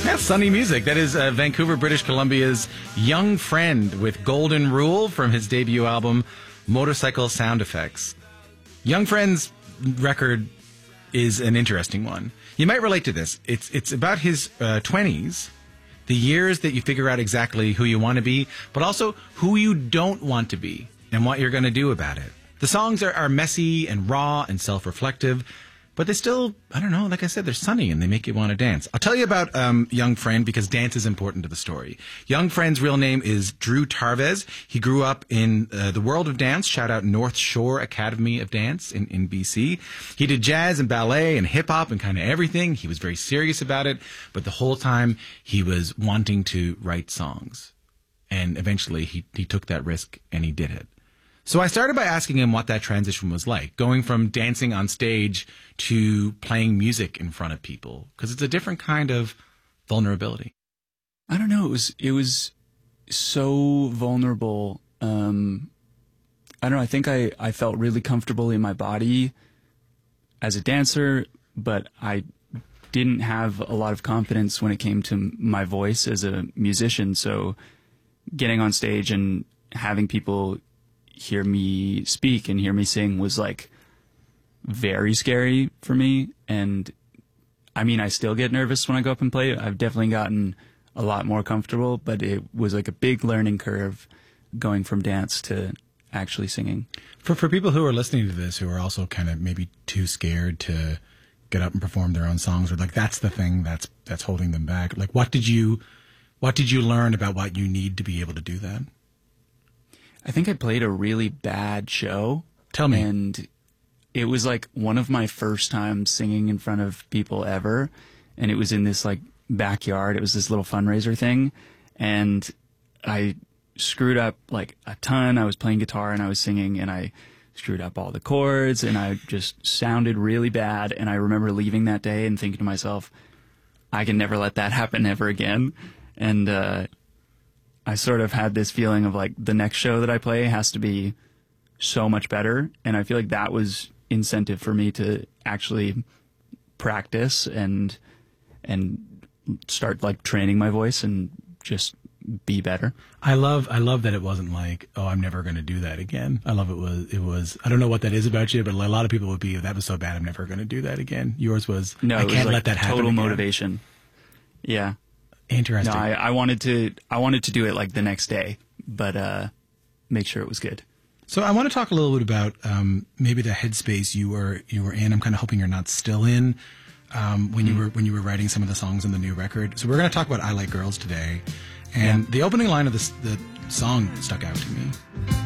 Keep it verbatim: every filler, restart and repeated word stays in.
That's sunny music. That is uh, Vancouver, British Columbia's Young Friend with Golden Rule from his debut album, Motorcycle Sound Effects. Young Friend's record is an interesting one. You might relate to this. It's it's about his uh, twenties, the years that you figure out exactly who you want to be, but also who you don't want to be and what you're going to do about it. The songs are, are messy and raw and self-reflective, but they still, I don't know, like I said, they're sunny and they make you want to dance. I'll tell you about um, Young Friend because dance is important to the story. Young Friend's real name is Drew Tarvez. He grew up in uh, the world of dance. Shout out North Shore Academy of Dance in, in B C. He did jazz and ballet and hip-hop and kind of everything. He was very serious about it, but the whole time he was wanting to write songs. And eventually he, he took that risk and he did it. So I started by asking him what that transition was like, going from dancing on stage to playing music in front of people, because it's a different kind of vulnerability. I don't know. It was it was so vulnerable. Um, I don't know. I think I, I felt really comfortable in my body as a dancer, but I didn't have a lot of confidence when it came to my voice as a musician. So getting on stage and having people hear me speak and hear me sing was like very scary for me. And I mean, I still get nervous when I go up and play. I've definitely gotten a lot more comfortable, but it was like a big learning curve going from dance to actually singing. For for people who are listening to this, who are also kind of maybe too scared to get up and perform their own songs, or like that's the thing that's that's holding them back. Like, what did you what did you learn about what you need to be able to do that? I think I played a really bad show. Tell me. And it was like one of my first times singing in front of people ever. And it was in this like backyard. It was this little fundraiser thing. And I screwed up like a ton. I was playing guitar and I was singing and I screwed up all the chords and I just sounded really bad. And I remember leaving that day and thinking to myself, I can never let that happen ever again. And, uh, I sort of had this feeling of like the next show that I play has to be so much better. And I feel like that was incentive for me to actually practice and, and start like training my voice and just be better. I love, I love that it wasn't like, oh, I'm never going to do that again. I love it was, it was, I don't know what that is about you, but a lot of people would be, that was so bad, I'm never going to do that again. Yours was, no, I it can't was like let that happen total again. motivation. Yeah. Interesting. No, I, I wanted to. I wanted to do it like the next day, but uh, make sure it was good. So I want to talk a little bit about um, maybe the headspace you were you were in. I'm kind of hoping you're not still in um, when mm. you were when you were writing some of the songs on the new record. So we're going to talk about "I Like Girls" today, and yeah. the opening line of this the song stuck out to me.